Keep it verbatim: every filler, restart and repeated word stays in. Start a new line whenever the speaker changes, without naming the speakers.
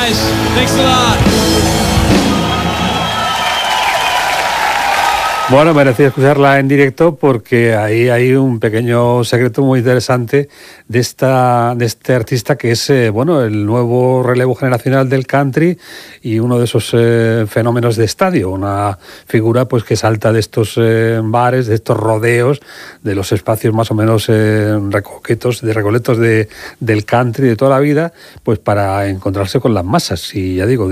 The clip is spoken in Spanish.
guys. Thanks a lot.
Bueno, merecía escucharla en directo porque ahí hay un pequeño secreto muy interesante de esta de este artista que es eh, bueno, el nuevo relevo generacional del country y uno de esos eh, fenómenos de estadio, una figura pues que salta de estos eh, bares, de estos rodeos, de los espacios más o menos eh, recoquetos, de recoletos de, del country de toda la vida, pues para encontrarse con las masas. Y ya digo,